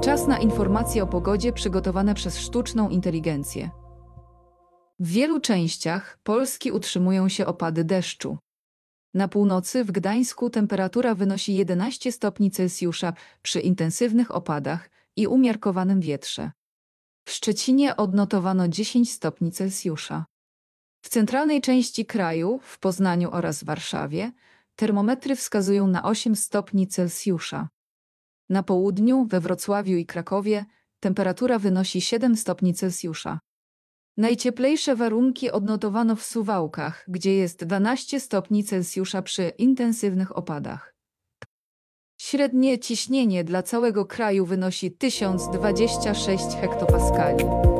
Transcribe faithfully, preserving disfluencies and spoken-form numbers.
Czas na informacje o pogodzie przygotowane przez sztuczną inteligencję. W wielu częściach Polski utrzymują się opady deszczu. Na północy w Gdańsku temperatura wynosi jedenaście stopni Celsjusza przy intensywnych opadach i umiarkowanym wietrze. W Szczecinie odnotowano dziesięć stopni Celsjusza. W centralnej części kraju, w Poznaniu oraz Warszawie, termometry wskazują na osiem stopni Celsjusza. Na południu, we Wrocławiu i Krakowie, temperatura wynosi siedem stopni Celsjusza. Najcieplejsze warunki odnotowano w Suwałkach, gdzie jest dwanaście stopni Celsjusza przy intensywnych opadach. Średnie ciśnienie dla całego kraju wynosi tysiąc dwadzieścia sześć hektopaskali.